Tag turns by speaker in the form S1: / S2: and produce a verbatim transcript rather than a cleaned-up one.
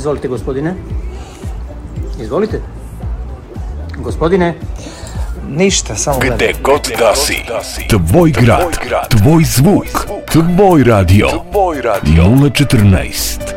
S1: Izvolite, gospodine. Izvolite. Gospodine.
S2: Ništa, samo gledam.
S3: Gde god da si, tvoj grad, tvoj zvuk, tvoj radio, nula četrnaest.